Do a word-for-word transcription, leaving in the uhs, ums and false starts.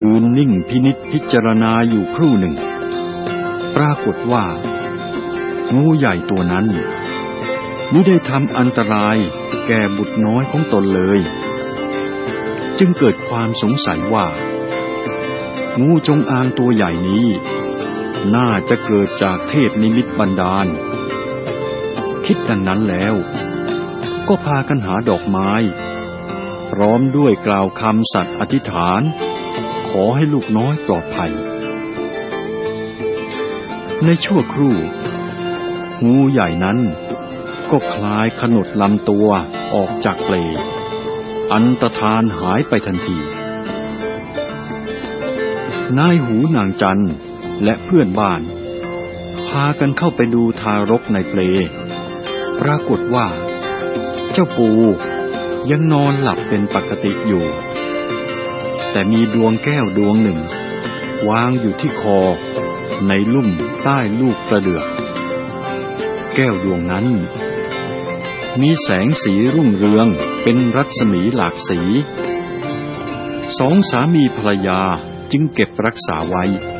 ยืนนิ่งพินิจพิจารณาอยู่ครู่หนึ่งปรากฏว่างูใหญ่ตัวนั้นมิได้ทำอันตรายแก่บุตรน้อยของตนเลยจึงเกิดความสงสัยว่างูจงอางตัวใหญ่นี้น่าจะเกิดจากเทพนิมิตบันดาลคิดดังนั้นแล้วก็พากันหาดอกไม้พร้อมด้วยกล่าวคำสัตย์อธิษฐานขอให้ลูกน้อยปลอดภัยในชั่วครู่งูใหญ่นั้นก็คลายขนดลำตัวออกจากเปลอันตรธานหายไปทันทีนายหูนางจันและเพื่อนบ้านพากันเข้าไปดูทารกในเปลปรากฏว่าเจ้าปูยังนอนหลับเป็นปกติอยู่แต่มีดวงแก้วดวงหนึ่งวางอยู่ที่คอในลุ่มใต้ลูกกระเดือกแก้วดวงนั้นมีแสงสีรุ่งเรืองเป็นรัศมีหลากสีสองสามีภรรยาจึงเก็บรักษาไว้